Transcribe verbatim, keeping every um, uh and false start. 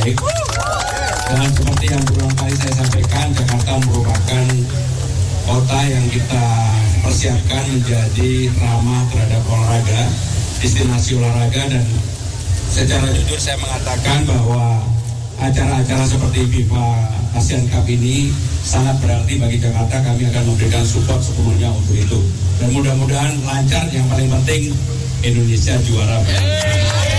baik. Dan seperti yang berulang kali saya sampaikan, Jakarta merupakan kota yang kita persiapkan menjadi ramah terhadap olahraga, destinasi olahraga, dan secara jujur saya mengatakan bahwa acara-acara seperti FIFA Asian Cup ini sangat berarti bagi Jakarta. Kami akan memberikan support sepenuhnya untuk itu. Dan mudah-mudahan lancar, yang paling penting Indonesia juara.